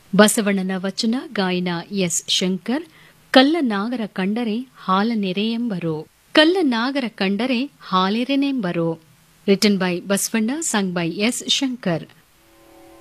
ಬಸವಣ್ಣನ ವಚನ ಗಾಯನ ಎಸ್ ಶಂಕರ್. ಕಲ್ಲ ನಾಗರ ಕಂಡರೆ ಹಾಲನೆರೆಯೆಂಬರು, ಕಲ್ಲ ನಾಗರ ಕಂಡರೆ ಹಾಲೆರೆನೆಂಬರು. Written by Basavanna, sung by S Shankar.